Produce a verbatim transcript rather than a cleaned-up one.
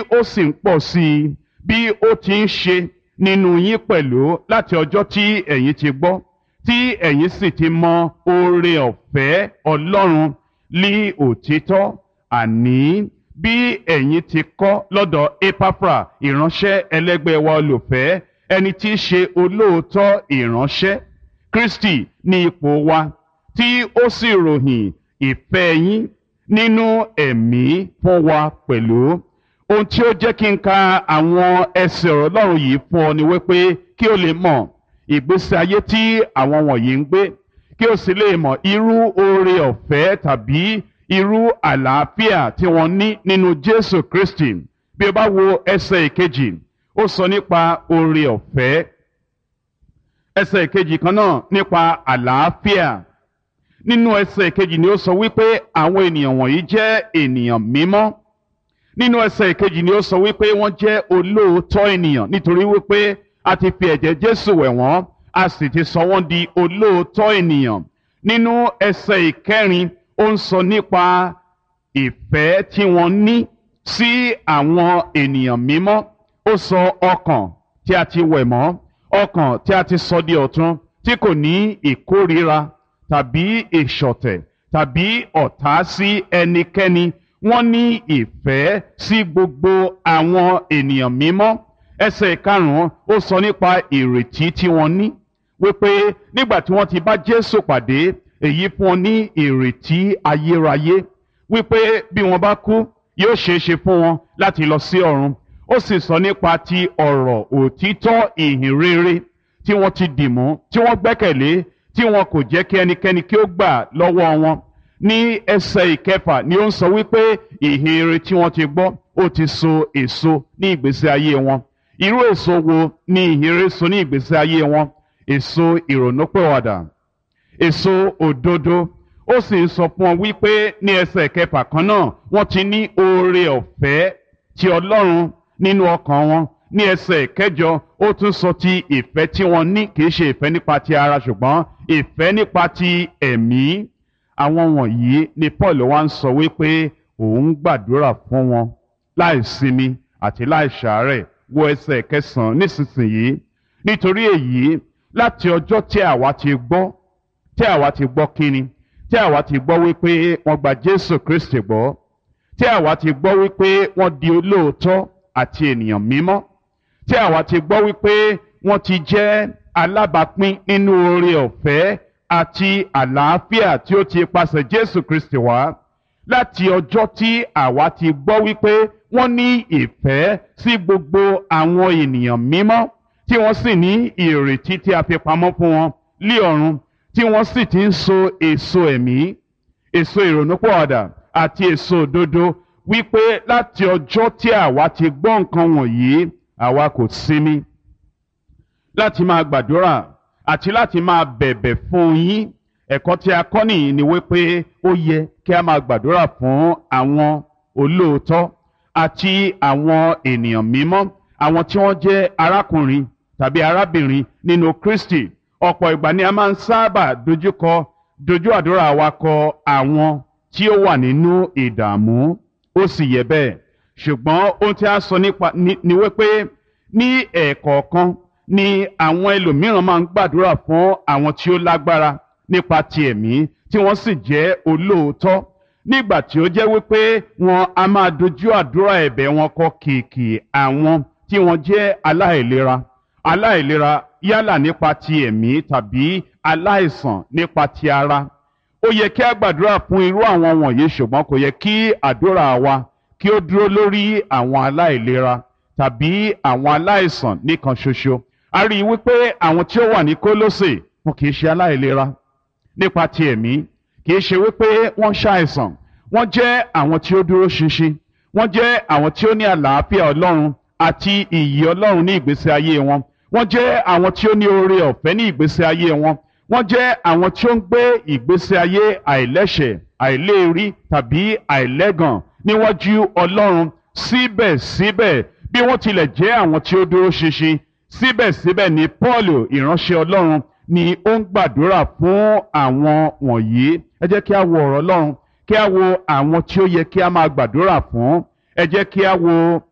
ó sì ń pọ̀ sí i bí ó ti ń ṣe nínú yín pẹ̀lú láti ọjọ́ tí ẹ̀yin ti gbọ́ tí ẹ̀yin sì ti mọ oore ọ̀fẹ́ Ọlọ́run ní òtítọ́, àní bí ẹ̀yin ti kọ́ lọ́dọ̀ Epafra ìránṣẹ́ ẹlẹ́gbẹ́ wa olùfẹ́, ẹni tí í ṣe olóòótọ́ ìránṣẹ́ Kristi ní ipò wa, tí ó sì ròyìn ìfẹ́ yín nínú ẹ̀mí fún wa pẹ̀lú. Ohun tí ó jẹ́ kí n ka àwọn ẹsẹ̀ ọ̀rọ̀ Ọlọ́run yìí fún ọ ni wípé kí o lè mọ̀ ìgbésí ayé tí àwọn wọ̀nyí ń gbé, kí o sì lè mọ̀ irú oore ọ̀fẹ́ tàbí irú àlàáfíà tí wọ́n ní nínú Jésù Kristi. Bí o bá wo ẹsẹ̀ ìkejì, ó sọ nípa oore ọ̀fẹ́. Ẹsẹ̀ ìkejì kan náà nípa àlàáfíà. Nínú ẹsẹ̀ ìkejì ni ó sọ wípé àwọn ènìyàn wọ̀nyí jẹ́ ènìyàn mímọ́. Nínú ẹsẹ̀ ìkejì ni ó sọ wípé wọ́n jẹ́ olóòótọ́ ènìyàn nítorí wípé a ti fi ẹ̀jẹ̀ Jésù wẹ̀ wọ́n, a sì ti sọ wọ́n di olóòótọ́ ènìyàn. Nínú ẹsẹ̀ ìkẹrin, ó ń sọ nípa ìfẹ́ tí wọ́n ní sí àwọn ènìyàn mímọ́. Ó sọ ọkàn tí a ti wẹ̀ mọ́, ọkàn tí a ti sọ di ọ̀tun, tí kò ní ìkórìíra tàbí ìṣọ̀tẹ̀ tàbí ọ̀tá sí ẹnikẹ́ni. Wọ́n ní ìfẹ́ sí gbogbo àwọn ènìyàn mímọ́. Ẹsẹ̀ ìkarùn-ún, ó sọ nípa ìrètí tí wọ́n ní, wípé nígbà tí wọ́n ti bá Jésù pàdé, èyí fún wọn ní ìrètí ayérayé, wípé bí wọ́n bá kú yóò ṣeé ṣe fún wọn láti lọ sí ọ̀run. Ó sì sọ nípa ti ọ̀rọ̀ òtítọ́ ìhìn rere tí wọ́n ti dìmú, tí wọ́n gbẹ́kẹ̀lé, tí wọn kò jẹ́ kí ẹnikẹ́ni kí ó gbà lọ́wọ́ wọn. Ní ẹsẹ̀ ìkẹfà ni ó ń sọ wípé ìhìn rere tí wọ́n ti gbọ́ ó ti so èso ní ìgbésí ayé wọn. Irú èso wo ni ìhìn rere so ní ìgbésí ayé wọn? Èso ìrònúpìwàdà, èso òdodo. Ó sì ń sọ fún wọn wípé ní ẹsẹ̀ kẹfà kan náà wọ́n ti ní oore ọ̀fẹ́ ti Ọlọ́run nínú ọkàn wọn. Ní ẹsẹ̀ kẹjọ, ó tún sọ ti ìfẹ́ tí wọ́n ní, kì í ṣe ìfẹ́ nípa ti ara ṣùgbọ́n ìfẹ́ nípa ti ẹ̀mí. Àwọn wọ̀nyí ni Paul wá ń sọ wípé òun gbàdúrà fún wọn láì sinmi àti láì ṣàárẹ̀. Wo ẹsẹ̀ kẹsàn-án nísinsìnyí. Nítorí èyí, láti ọjọ́ tí àwa ti gbọ́, tí àwa ti gbọ́ kíni? Tí àwa ti gbọ́ wípé wọ́n gba Jésù Kristi gbọ́, tí àwa ti gbọ́ wípé wọ́n di olóòótọ́ àti ènìyàn mímọ́, tí àwa ti gbọ́ wípé wọ́n ti jẹ́ alábàápín nínú oore ọ̀fẹ́ àti àlàáfíà tí ó ti pasẹ̀ Jésù Kristi wá. Láti ọjọ́ tí àwa ti gbọ́ wípé wọ́n ní ìfẹ́ sí gbogbo àwọn ènìyàn mímọ́, tí wọ́n sì ní ìrètí tí a fi pamọ́ fún wọn lí ọ̀run, tí wọ́n sì ti ń so èso ẹ̀mí, èso ìrònúpìwàdà àti èso òdodo, wípé láti ọjọ́ tí àwa ti gbọ́ nǹkan wọ̀nyí, àwa kò sinmi láti máa gbàdúrà àti láti máa bẹ̀bẹ̀ fún yín. Ẹ̀kọ́ tí a kọ́ nìyí ni wípé ó yẹ kí a máa gbàdúrà fún àwọn olóòótọ́ àti àwọn ènìyàn mímọ́, àwọn tí wọ́n jẹ́ arákùnrin tàbí arábìnrin nínú Kristi. Ọ̀pọ̀ ìgbà ni a máa ń sábà dojúkọ dojú àdúrà wa kọ àwọn tí ó wà nínú ìdààmú. Ó sì yẹ bẹ́ẹ̀, ṣùgbọ́n ohun tí a sọ nípa ni wípé ní ẹ̀ẹ̀kọ̀ọ̀kan ni àwọn ẹlòmíràn máa ń gbàdúrà fún àwọn tí ó lágbára nípa ti ẹ̀mí, tí wọ́n sì jẹ́ olóòótọ́, nígbà tí ó jẹ́ wípé wọn a máa dojú àdúrà ẹ̀bẹ̀ wọn kọ kìkì àwọn tí wọ́n jẹ́ aláìlera, aláìlera yálà nípa ti ẹ̀mí tàbí aláìsàn nípa ti ara. Ó yẹ kí a gbàdúrà fún irú àwọn wọ̀nyí, ṣùgbọ́n kò yẹ kí àdúrà wa kí ó dúró lórí àwọn aláìlera tàbí àwọn aláìsàn nìkan ṣoṣo. A rí i wípé àwọn tí ó wà ní Kólósè wọn kì í ṣe aláìlera nípa ti ẹ̀mí, kì í ṣe wípé wọ́n ṣàìsàn. Wọ́n jẹ́ àwọn tí ó dúró ṣinṣin, wọ́n jẹ́ àwọn tí ó ní àlàáfíà Ọlọ́run àti ìyè Ọlọ́run ní ìgbésí ayé wọn. Wọ́n jẹ́ àwọn tí ó ní oore ọ̀fẹ́ ní ìgbésí ayé wọn. Wọ́n jẹ́ àwọn tí ó ń gbé ìgbésí ayé àìlẹ́ṣẹ̀, àìléèrí tàbí àìlẹ́gàn níwájú Ọlọ́run. Síbẹ̀síbẹ̀, bí wọ́n tilẹ̀ jẹ́ àwọn tí ó dúró ṣinṣin, síbẹ̀síbẹ̀ ni Pọ́ọ̀lù ìránṣẹ́ Ọlọ́run ni ó ń gbàdúrà fún àwọn wọ̀nyí. Ẹ jẹ́ kí a wo ọ̀rọ̀ Ọlọ́run, kí a wo àwọn tí ó yẹ kí a máa gbàdúrà fún. Ẹ jẹ́ kí a wo